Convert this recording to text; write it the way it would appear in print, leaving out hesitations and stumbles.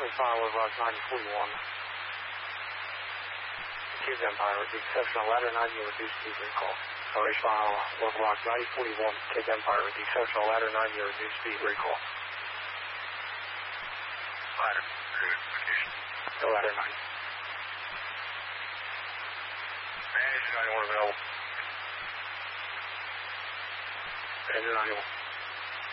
file of Rock 941. Kids Empire with the exception of ladder 9, you reduce speed recall. Orange file of Rock 941. Kids Empire with the exception of ladder 9, you reduce speed recall. Ladder, good location. The ladder 9. Engine 91 available. Engine 91.